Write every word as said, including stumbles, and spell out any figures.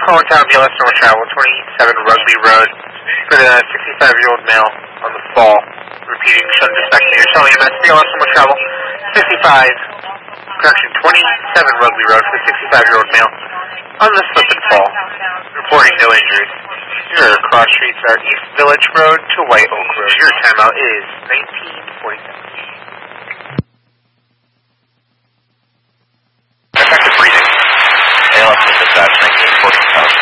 calling town B L S North Travel, twenty-seven Rugby Road, for the sixty-five-year-old male on the fall. Repeating, shunted dispatch meter, showing M S B L S North Travel, fifty-five, correction, twenty-seven Rugby Road for the sixty-five-year-old male on the slip and fall. Reporting no injuries. Your cross streets are East Village Road to White Oak Road. Your timeout is nineteen forty-seven.